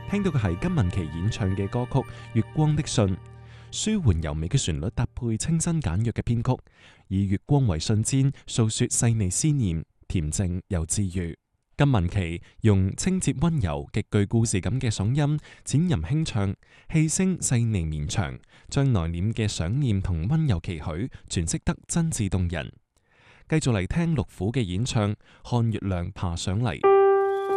聽到嘅係金玟岐演唱嘅歌曲《月光的信》，舒緩柔美嘅旋律搭配清新簡約嘅編曲，以月光為信簪，訴說細膩思念，恬靜又治愈。金玟岐用清澈溫柔、極具故事感嘅嗓音，淺吟輕唱，氣聲細膩綿長，將內斂嘅想念同溫柔期許詮釋得真摯動人。繼續嚟聽陸虎嘅演唱《看月亮爬上嚟》。